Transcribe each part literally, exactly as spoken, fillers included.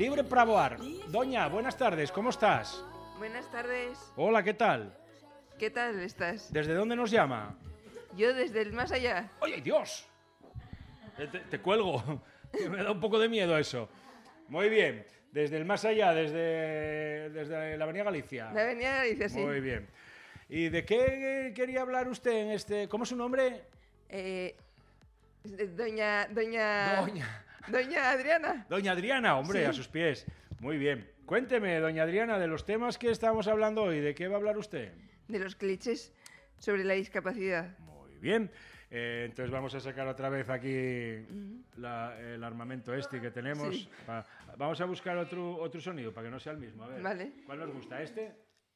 Libre para voar. Doña, buenas tardes, ¿cómo estás? Buenas tardes. Hola, ¿qué tal? ¿Qué tal estás? ¿Desde dónde nos llama? Yo desde el más allá. ¡Oye, Dios! Te, te cuelgo. Me da un poco de miedo eso. Muy bien. Desde el más allá, desde, desde la Avenida Galicia. La Avenida Galicia, sí. Muy bien. ¿Y de qué quería hablar usted en este...? ¿Cómo es su nombre? Eh, doña... Doña... Doña. Doña Adriana. Doña Adriana, hombre, Sí. a sus pies. Muy bien. Cuénteme, doña Adriana, de los temas que estamos hablando hoy. ¿De qué va a hablar usted? De los clichés sobre la discapacidad. Muy bien. Eh, entonces vamos a sacar otra vez aquí la- el armamento este que tenemos. Sí. Va- vamos a buscar otro, otro sonido para que no sea el mismo. A ver, Vale. ¿cuál nos gusta? ¿Este?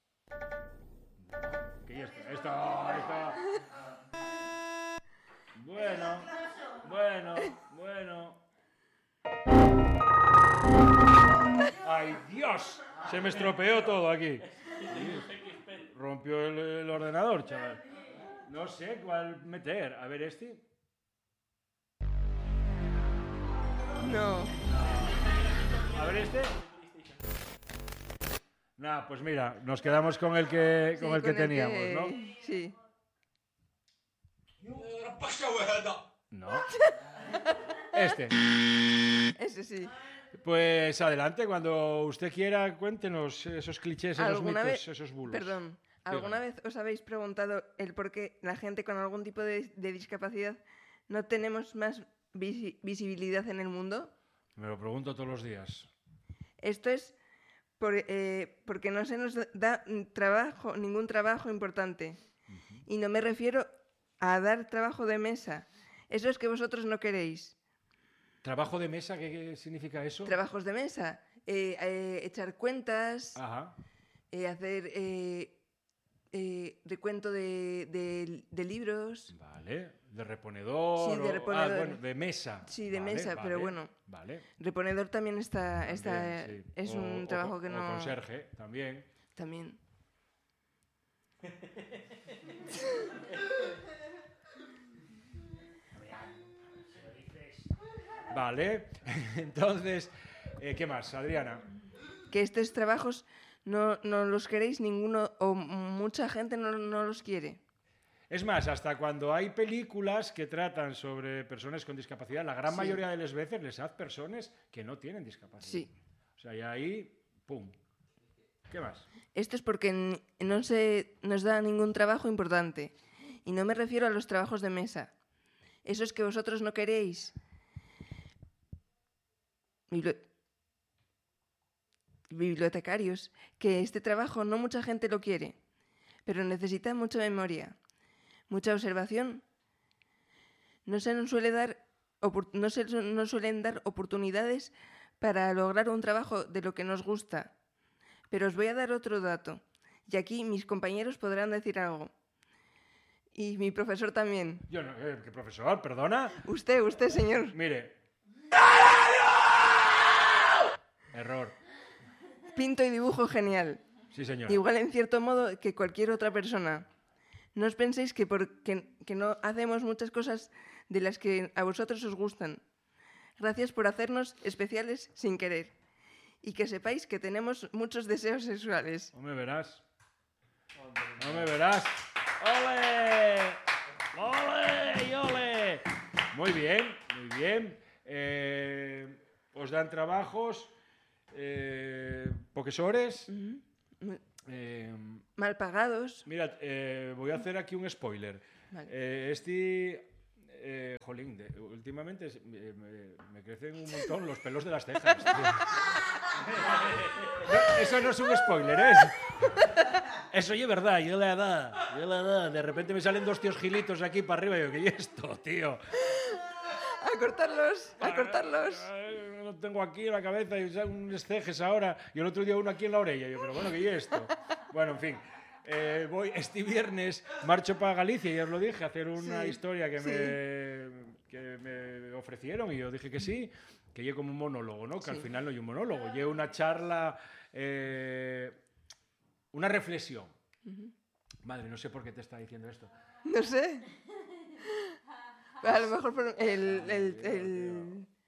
¿Qué es esto? Esto, esto. Bueno, bueno, bueno. ¡Ay, Dios! Se me estropeó todo aquí. Rompió el, el ordenador, chaval. No sé cuál meter. A ver, este. No. A ver, este. Nah, pues mira, nos quedamos con el que, con Sí, el que teníamos, ¿no? Sí. No. Este. Ese sí. Pues adelante, cuando usted quiera, cuéntenos esos clichés, esos ¿Alguna mitos, vez- esos bulos. Perdón. ¿Alguna Dígame. vez os habéis preguntado el por qué la gente con algún tipo de, de discapacidad no tenemos más visi- visibilidad en el mundo? Me lo pregunto todos los días. Esto es por, eh, porque no se nos da mm, trabajo, ningún trabajo importante. Y no me refiero a dar trabajo de mesa. Eso es que vosotros no queréis. ¿Trabajo de mesa? ¿Qué, qué significa eso? Trabajos de mesa. eh, eh, echar cuentas, Ajá. eh, hacer eh, eh, recuento de, de- de libros. Vale. ¿De reponedor? Sí, de o- reponedor. Ah, bueno, de mesa. Sí, de Vale, mesa, vale, pero bueno. Vale. Reponedor también está, está También, sí. es O- un o trabajo con- que o no... conserje, también. También. Vale. Entonces, eh, ¿qué más, Adriana? Que estos trabajos no, no los queréis ninguno o mucha gente no, no los quiere. Es más, hasta cuando hay películas que tratan sobre personas con discapacidad, la gran Sí. mayoría de las veces les hacen personas que no tienen discapacidad. Sí. O sea, y ahí, ¡pum! ¿Qué más? Esto es porque n- no se nos da ningún trabajo importante. Y no me refiero a los trabajos de mesa. Esos que vosotros no queréis. Bibli- Bibliotecarios. Que este trabajo no mucha gente lo quiere. Pero necesita mucha memoria. Mucha observación. No se nos suele dar opor- no se nos suelen dar oportunidades para lograr un trabajo de lo que nos gusta. Pero os voy a dar otro dato, y aquí mis compañeros podrán decir algo. Y mi profesor también. Yo no, eh, ¿qué profesor? ¿Perdona? Usted, usted, señor. Mire. Error. Pinto y dibujo genial. Sí, señor. Igual en cierto modo que cualquier otra persona. No os penséis que, porque, que no hacemos muchas cosas de las que a vosotros os gustan. Gracias por hacernos especiales sin querer. Y que sepáis que tenemos muchos deseos sexuales. No me verás. No me verás. ¡Ole! ¡Ole! y ¡Ole! Muy bien, muy bien. Eh, os dan trabajos, eh, profesores. Ujú. Muy- Eh, Mal pagados. Mirad, eh, voy a hacer aquí un spoiler. Vale. Eh, este... Eh, jolín, de- últimamente se- me, me- me crecen un montón los pelos de las cejas. tío. No, eso no es un spoiler, ¿eh? Eso es verdad, yo la edad, yo la edad. De repente me salen dos tíos gilitos aquí para arriba y yo, ¿qué es esto, tío? A cortarlos, a cortarlos. Ah, Lo tengo aquí en la cabeza y salen unos cejes ahora. Y el otro día uno aquí en la orella. Yo, pero bueno, ¿qué es esto? Bueno, en fin. Eh, voy este viernes, marcho para Galicia, ya os lo dije, a hacer una Sí, historia que, sí. me, que me ofrecieron y yo dije que sí, que lleve como un monólogo, ¿no? Que al Sí. final no hay un monólogo, lleve una charla, eh, una reflexión. Madre, no sé por qué te está diciendo esto. No sé. A lo mejor por el, el, el-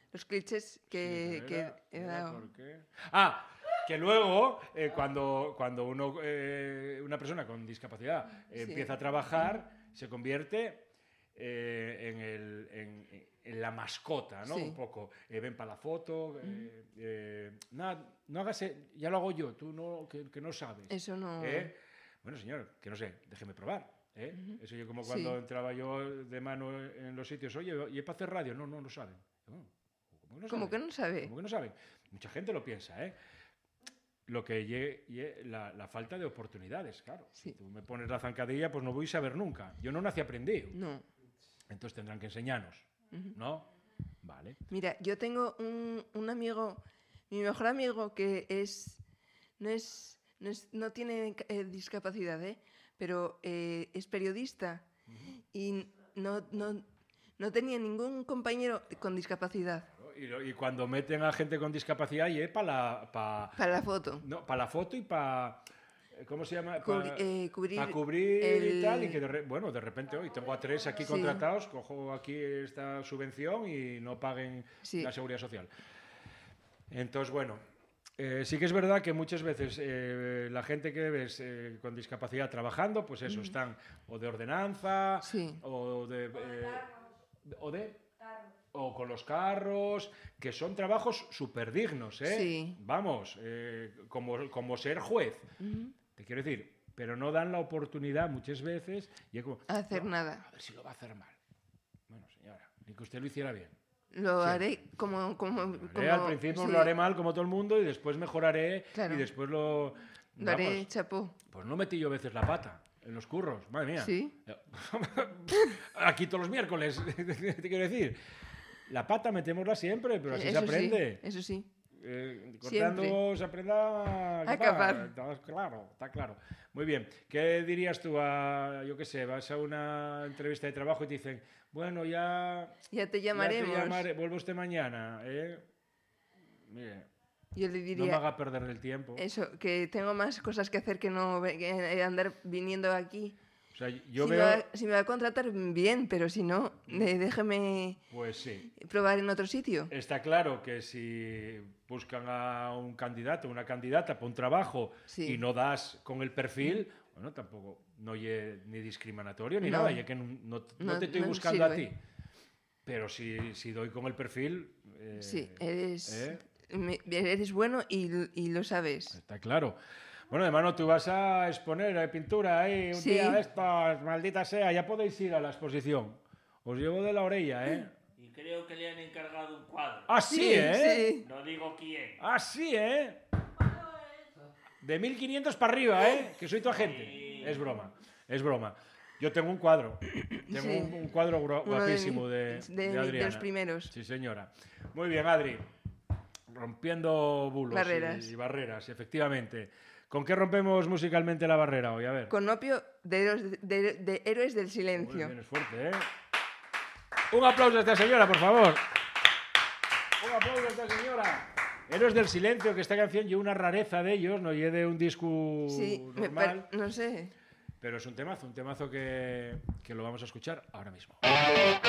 los clichés que, Sí, que era- he era dado. ¿por qué? Ah, que luego, eh, cuando, cuando uno, eh, una persona con discapacidad eh, Sí. empieza a trabajar, se convierte eh, en, el, en, en la mascota, ¿no? Sí. Un poco. Eh, ven para la foto. Eh, eh, nada, no hagas, e- ya lo hago yo, tú no, que, que no sabes. Eso no... ¿Eh? Bueno, señor, que no sé, déjeme probar. ¿eh? Ujú. Eso yo como cuando Sí. entraba yo de mano en los sitios, oye, ¿y es para hacer radio? No, no, no saben. Oh, ¿cómo que no Como saben? que no sabe. ¿Cómo que no saben? Mucha gente lo piensa, ¿eh? Lo que lle, lle- la, la falta de oportunidades, claro. Sí. Si tú me pones la zancadilla, pues no voy a saber nunca. Yo no nací aprendido. No. Entonces tendrán que enseñarnos, Ujú. ¿no? Vale. Mira, yo tengo un, un amigo, mi mejor amigo, que es no es no, es- no tiene eh, discapacidad, ¿eh? Pero eh, es periodista y no, no, no tenía ningún compañero con discapacidad Y, lo- y cuando meten a gente con discapacidad, y es para la, pa- para la foto. no, pa la foto y para... ¿Cómo se llama? Cubri- Pa- eh, cubrir Para cubrir y el- tal, y que de, re- bueno, de repente hoy tengo a tres aquí Sí. contratados, cojo aquí esta subvención y no paguen Sí. la seguridad social. Entonces, bueno, eh, sí que es verdad que muchas veces eh, la gente que ves eh, con discapacidad trabajando, pues eso, están o de ordenanza, Sí. o de... eh, o de o con los carros, que son trabajos súper dignos, ¿eh? Sí. Vamos, eh, como, como ser juez. Ujú. Te quiero decir, pero no dan la oportunidad muchas veces y es como, Hacer "No, nada. a ver si lo va a hacer mal". Bueno, señora, ni que usted lo hiciera bien. Lo Sí. haré como... como, Lo haré como- al principio sí, lo haré mal como todo el mundo y después mejoraré Claro. y después lo... Lo haré Vamos, chapó. pues no metí yo a veces la pata en los curros, madre mía. Sí. Aquí todos los miércoles, te quiero decir. La pata metémosla siempre, pero así se Eso aprende. Sí, eso sí. Eh, cortando Siempre. se aprenda A capar. Está claro, está claro. Muy bien. ¿Qué dirías tú a, yo qué sé, vas a una entrevista de trabajo y te dicen, bueno, ya, Ya te ya llamaremos. te llamaré, vuelve usted mañana, ¿eh? Mire, Yo le no me diría haga perder el tiempo. eso, que tengo más cosas que hacer que no ve- que andar viniendo aquí. O sea, yo si, veo, me va, si me va a contratar, bien, pero si no, eh, déjeme pues sí. probar en otro sitio. Está claro que si buscan a un candidato, una candidata para un trabajo Sí. y no das con el perfil, bueno, tampoco no es ni discriminatorio ni No. nada, ya que no, no- no No- te estoy no buscando a sirve. ti. Pero si, si doy con el perfil... eh, Sí, eres, ¿eh? me- eres bueno y, y lo sabes. Está claro. Bueno, hermano, tú vas a exponer eh, pintura ahí un Sí. día de estos, maldita sea, ya podéis ir a la exposición. Os llevo de la orella, ¿eh? Y creo que le han encargado un cuadro. Ah, sí, ¿eh? Sí. No digo quién. Ah, sí, ¿eh? De mil quinientos para arriba, ¿eh? Que soy tu agente. Sí. Es broma, es broma. Yo tengo un cuadro. Tengo Sí. un, un cuadro gro- Uno de guapísimo mi- de, de de mi- de Adriana. los primeros. Sí, señora. Muy bien, Adri. Rompiendo bulos Barreras. y barreras, efectivamente. ¿Con qué rompemos musicalmente la barrera hoy? A ver. Con opio de, héroes- de- de héroes del Muy silencio. bien, es fuerte, ¿eh? Un aplauso a esta señora, por favor. Un aplauso a esta señora. Héroes del Silencio, que esta canción lleva una rareza de ellos, no lleve un disco Sí, me normal, par- no sé. pero es un temazo, un temazo que, que lo vamos a escuchar ahora mismo.